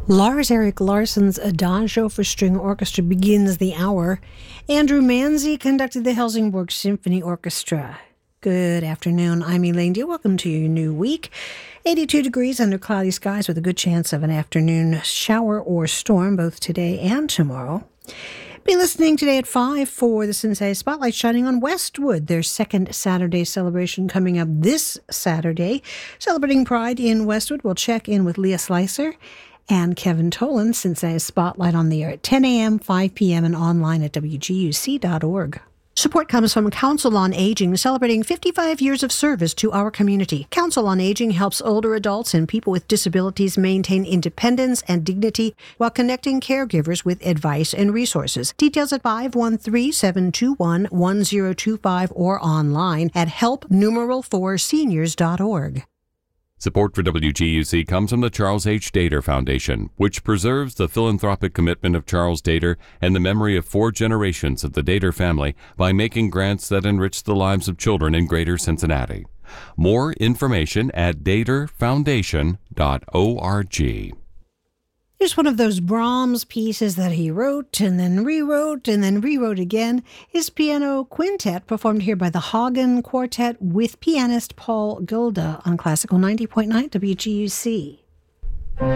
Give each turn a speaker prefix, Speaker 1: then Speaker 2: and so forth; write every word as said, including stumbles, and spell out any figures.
Speaker 1: Lars Erik Larsson's Adagio for String Orchestra begins the hour. Andrew Manzi conducted the Helsingborg Symphony Orchestra. Good afternoon, I'm Elaine Deal. Welcome to your new week. eighty-two degrees under cloudy skies with a good chance of an afternoon shower or storm both today and tomorrow. Be listening today at five for the Cincinnati Spotlight shining on Westwood, their second Saturday celebration coming up this Saturday. Celebrating Pride in Westwood, we'll check in with Leah Slicer and Kevin Tolan. Cincinnati Spotlight on the air at ten a.m., five p.m., and online at w g u c dot org. Support comes from Council on Aging, celebrating fifty-five years of service to our community. Council on Aging helps older adults and people with disabilities maintain independence and dignity while connecting caregivers with advice and resources. Details at five one three, seven two one, one zero two five or online at help numeral four seniors dot org.
Speaker 2: Support for W G U C comes from the Charles H. Dater Foundation, which preserves the philanthropic commitment of Charles Dater and the memory of four generations of the Dater family by making grants that enrich the lives of children in Greater Cincinnati. More information at dater foundation dot org.
Speaker 1: Here's one of those Brahms pieces that he wrote and then rewrote and then rewrote again. His piano quintet performed here by the Hagen Quartet with pianist Paul Gilda on Classical ninety point nine W G U C.